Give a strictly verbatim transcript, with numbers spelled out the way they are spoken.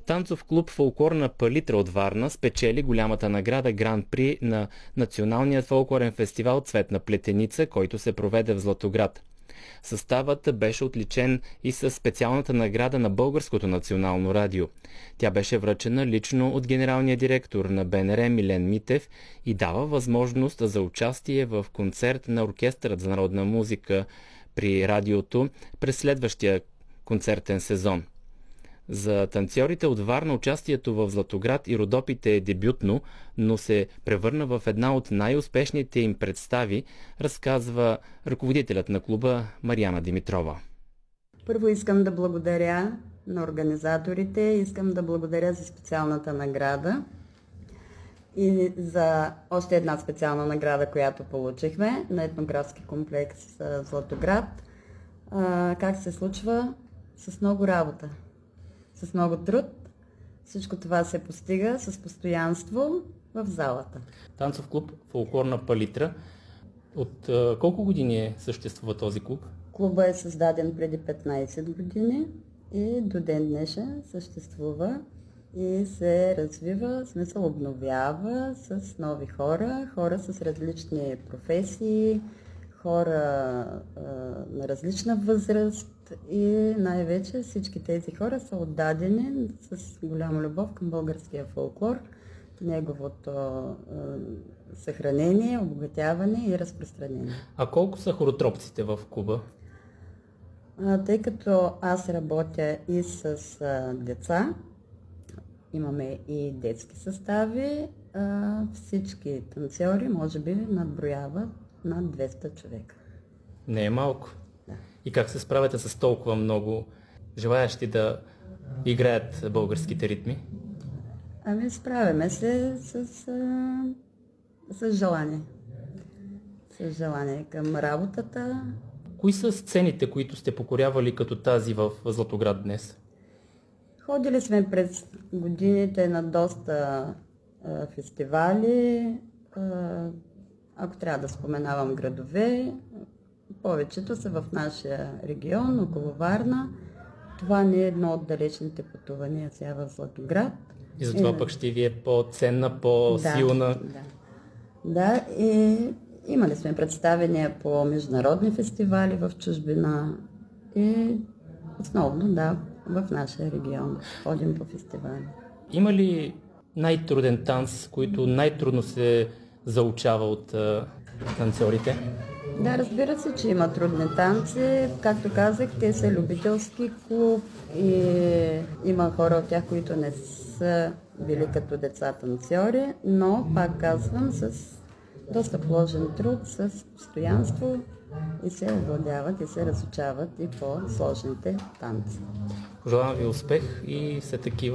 Танцов клуб "Фолклорна палитра" от Варна спечели голямата награда Гран-при на Националният фолклорен фестивал "Цветна плетеница", който се проведе в Златоград. Съставът беше отличен и със специалната награда на Българското национално радио. Тя беше връчена лично от генералния директор на Б Н Р Милен Митев и дава възможност за участие в концерт на Оркестърът за народна музика при радиото през следващия концертен сезон. За танцорите от Варна участието в Златоград и Родопите е дебютно, но се превърна в една от най-успешните им представи, разказва ръководителят на клуба Мариана Димитрова. Първо искам да благодаря на организаторите, искам да благодаря за специалната награда и за още една специална награда, която получихме на етнографски комплекс Златоград. Как се случва? С много работа. С много труд. Всичко това се постига с постоянство в залата. Танцов клуб "Фолклорна палитра". От а, колко години съществува този клуб? Клуба е създаден преди петнайсет години и до ден днешен съществува и се развива, в смисъл обновява с нови хора, хора с различни професии, хора а, на различна възраст и най-вече всички тези хора са отдадени с голяма любов към българския фолклор, неговото а, съхранение, обогатяване и разпространение. А колко са хоротропците в клуба? А, тъй като аз работя и с а, деца, имаме и детски състави, а, всички танцори може би надброяват над двеста човека. Не е малко. Да. И как се справяте с толкова много желаящи да играят българските ритми? Ами справяме се с, а, с желание. С желание към работата. Кои са сцените, които сте покорявали като тази в Златоград днес? Ходили сме през годините на доста а, фестивали. А, ако трябва да споменавам градове, повечето са в нашия регион, около Варна. Това не е едно от далечните пътувания сега в Златоград. И затова и, пък ще ви е по-ценна, по-силна. Да, да. Да, и имали сме представения по международни фестивали в чужбина и основно, да, в нашия регион ходим по фестивали. Има ли най-труден танц, който най-трудно се заучава от а, танцорите? Да, разбира се, че има трудни танци. Както казах, те са любителски клуб и има хора от тях, които не са били като деца танцори, но, пак казвам, с доста положен труд, с постоянство и се овладяват и се разучават и по-сложните танци. Пожелавам ви успех и все такива